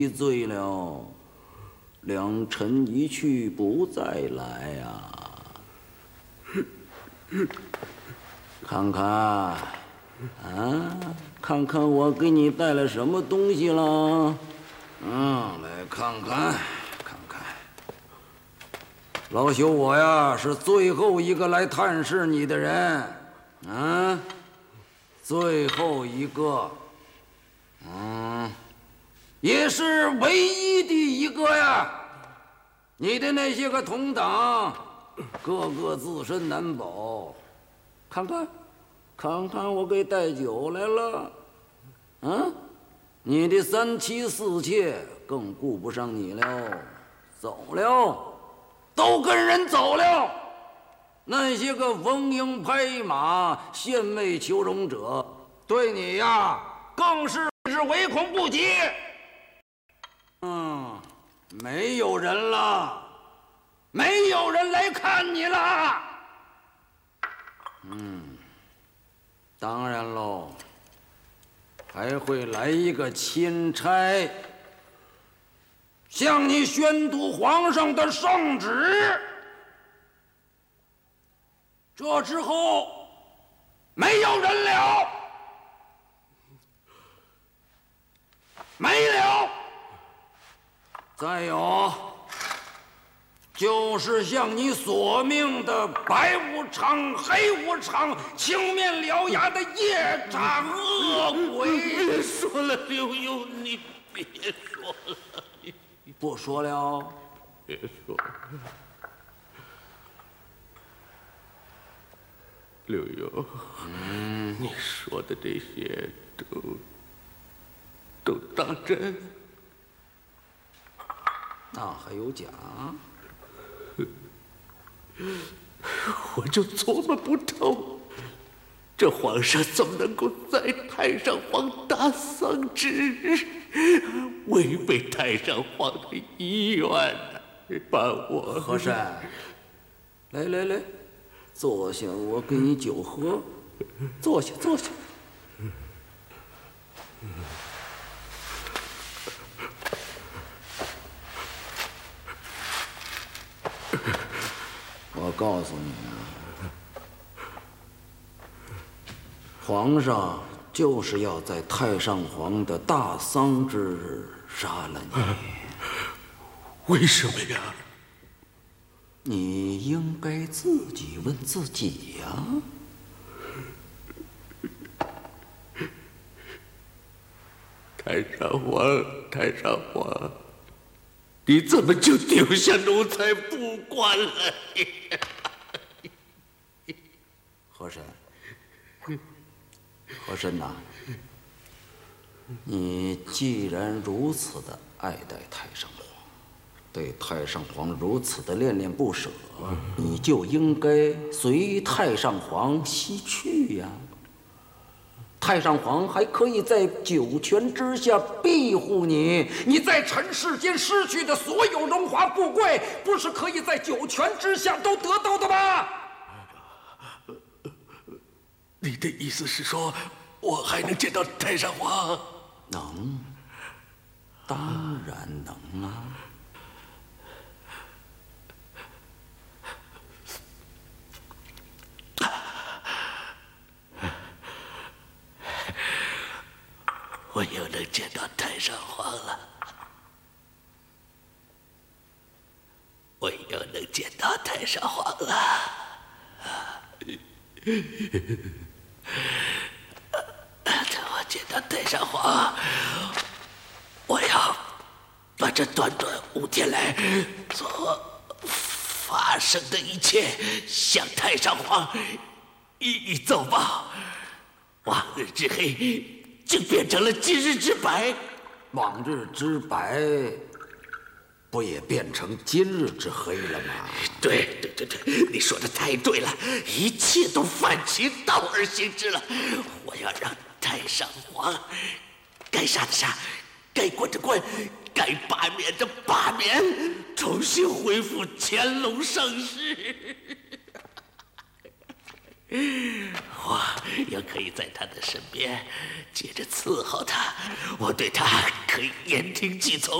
醉了，良辰一去不再来呀！看看，看看我给你带来什么东西了？来看看，看看。老朽我呀，是最后一个来探视你的人，最后一个，也是唯一的一个呀！你的那些个同党，个个自身难保。看看，看看，我给带酒来了。你的3妻4妾更顾不上你了，走了，都跟人走了。那些个逢迎拍马、献媚求荣者，对你呀，更是唯恐不及。没有人了，没有人来看你了。当然喽，还会来一个钦差，向你宣读皇上的圣旨。这之后，没有人了，没了。再有，就是向你索命的白无常、黑无常、青面獠牙的夜叉恶鬼。 别说了，刘墉，你别说了。 不说了。 别说了，刘墉，你说的这些都当真？ 那还有假？ 我就琢磨不透，这皇上怎么能够在太上皇大丧之日违背太上皇的遗愿呢？把我和珅，来，坐下，我给你酒喝。坐下。我告诉你皇上就是要在太上皇的大丧之日杀了你。 为什么呀？ 你应该自己问自己呀。 太上皇，你怎么就丢下奴才不管了？和珅呐， 你既然如此的爱戴太上皇，对太上皇如此的恋恋不舍，你就应该随太上皇西去呀。太上皇还可以在九泉之下庇护你，你在尘世间失去的所有荣华富贵，不是可以在九泉之下都得到的吗？ 你的意思是说，我还能见到太上皇？ 能，当然能啊。 我又能见到太上皇了，我又能见到太上皇了。等我见到太上皇，我要把这短短5天来所发生的一切向太上皇一一奏报。往日之黑就变成了今日之白， 往日之白不也变成今日之黑了吗？ 对，你说的太对了，一切都反其道而行之了。我要让太上皇该杀的杀，该关的关，该罢免的罢免，重新恢复乾隆盛世。 我也可以在他的身边，接着伺候他，我对他可以言听计从。